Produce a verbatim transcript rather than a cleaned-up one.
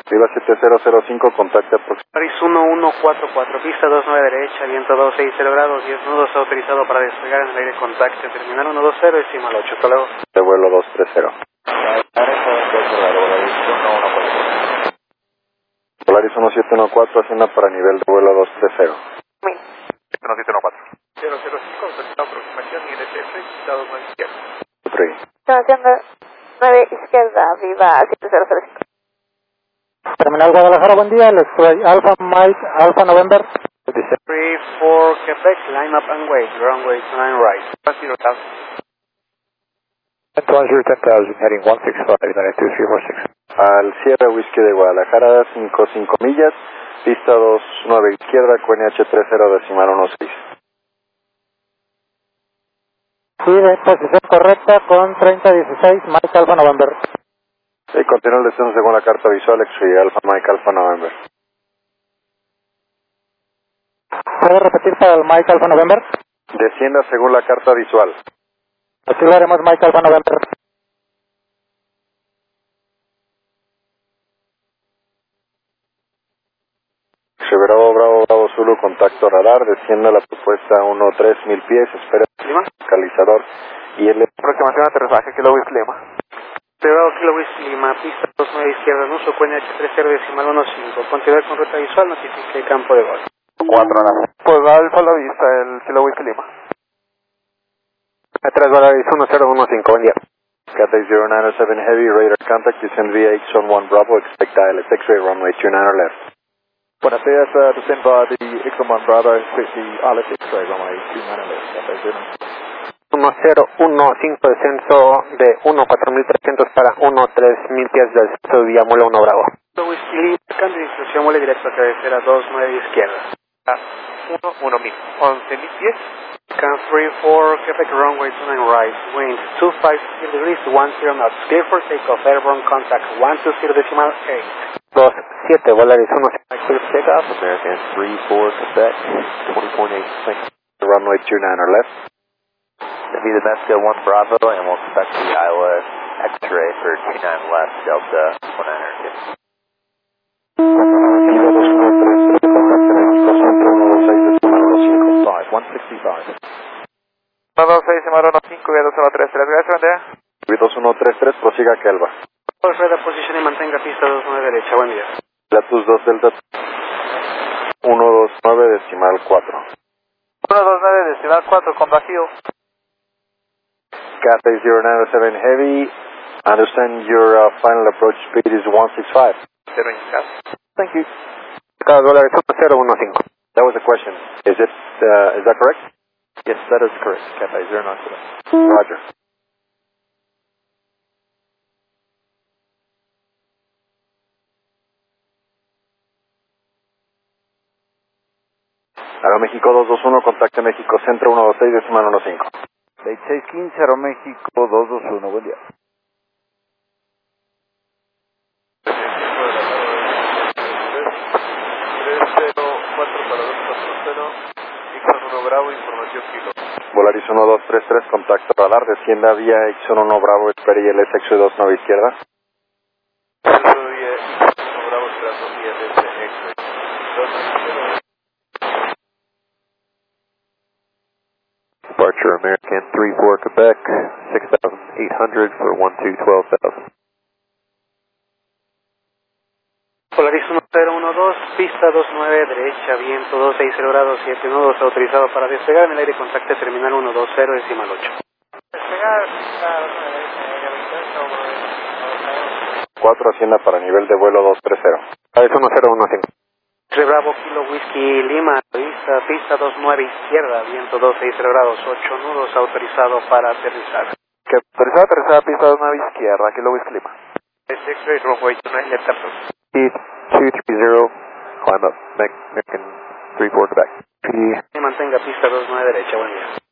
Viva siete cero cero cinco, contacte aproximado. Paris uno uno cuatro cuatro, pista dos nueve derecha, viento dos seis cero grados, diez nudos, autorizado para despegar en el aire, contacte terminal uno dos cero, decimal ocho, hasta luego. De vuelo dos tres cero. Polaris uno siete uno cuatro, hacienda para nivel de vuelo dos tres cero. uno siete uno cuatro. cero cero cinco, autorizado aproximación y L T F, pista dos nueve izquierda. Hacienda nueve izquierda, viva siete cero cero cinco. Terminal Guadalajara, buen día, les soy Alpha Mike, Alpha November. three four Quebec, line up and wait, runway nine right. zero thousand. ten thousand, heading one six five, United two three four six. Al cierre Whisky de Guadalajara, cinco cinco millas, pista dos nueve izquierda, Q N H tres cero decimal uno seis. Sí, de posición correcta con treinta dieciséis, Mike Alpha November. Y continúa el descenso según la carta visual, X-Ray Alpha Mike Alpha November. ¿Puede repetir para el Mike Alpha November? Descienda según la carta visual. Así lo haremos, Mike Alpha November. X-Ray Bravo, Bravo, Bravo Zulu, contacto radar, descienda la propuesta uno tres mil pies, espera Lima. localizador y el Aproximación de aterrizaje, Kilo Whisky Lima. Bravo Kilo Whisky Lima, pista dos nueve izquierda, nuso, Q N H tres cero decimal uno cinco. Continuar con ruta visual, notifique campo de gol. cuatro horas. Pues Alfa la vista, el Kilo Whisky Lima. A tres dólares uno cero uno cinco, buen día. Cathay zero nine seven Heavy, radar contact, descend via X one one Bravo, expect dial at X-Ray runway two nine left. Buenos días, uh, descend by the X one Bravo, expect the I L S X-ray runway two nine left. Cathay zero nine. uno cero uno cinco, descenso de uno cuatro mil trescientos para uno tres mil pies del descenso vía Muela uno Bravo. Kilo Whisky Lima, cambio de instrucción, vuele directo a cabecera dos nueve izquierda. uno uno mil. once mil pies. Can three four Quebec runway two nine right, wind two five zero degrees, one zero knots, clear for takeoff, airborne contact one two zero decimal eight. dos siete, Volaris uno. Clear for takeoff, American three four Quebec, twenty point eight, thanks. Runway two nine left. Be the Mesca one Bravo, and we'll expect the Iowa X-ray for two nine left, Delta one nine zero. one sixty-five. uno seis uno cinco, dos uno tres tres, gracias, buen dos uno tres tres, prosiga a Kelva. Red position y mantenga pista dos nueve derecha, buen día. Latus dos Delta uno dos nueve decimal cuatro. uno dos nueve decimal cuatro, con Bajío. Cathay zero nine seven Heavy, understand your uh, final approach speed is one six five. Cero indicado. Thank you. Cada dólar uno cero uno cinco. That was the question. Is it, uh, is that correct? Yes, that is correct. Cathay zero nine seven. Roger. Aeroméxico dos dos uno, contacte México Centro uno dos seis decimal uno cinco. veintiséis quince, Aeroméxico dos dos uno, buen día. tres cero cuatro para dos cuatro cero, X uno Bravo, información Kilo. Volaris uno dos tres tres, contacto radar, descienda vía X uno Bravo, espere I L S X dos nueve izquierda. Descenso vía X uno Bravo, esperando I L S X dos nueve. Departure American three four Quebec, six thousand eight hundred for one two twelve thousand. Polaris uno cero uno dos, pista dos nueve derecha, viento dos seis cero grados, siete nudos, autorizado para despegar en el aire, contacte terminal uno dos cero decimal ocho. Despegar, cuatro, hacienda para nivel de vuelo dos tres cero. Es uno cero uno cinco. tres Bravo Kilo Whisky Lima, pista, pista dos nueve izquierda, viento dos seis cero grados, ocho nudos, autorizado para aterrizar. Que autorizado aterrizada pista dos nueve izquierda, Kilo Whisky Lima. X-ray runway two nine left approach. Speed two three zero, climb up, American three four Quebec. Y mantenga pista dos nueve derecha, buen día.